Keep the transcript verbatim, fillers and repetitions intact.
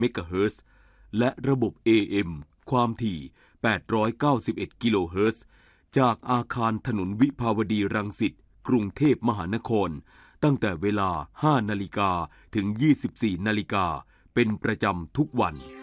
เมกะเฮิรตซ์และระบบ เอ เอ็ม ความถี่แปดร้อยเก้าสิบเอ็ดกิโลเฮิรตซ์จากอาคารถนนวิภาวดีรังสิตกรุงเทพมหานครตั้งแต่เวลา ห้านาฬิกาถึง ยี่สิบสี่นาฬิกาเป็นประจำทุกวัน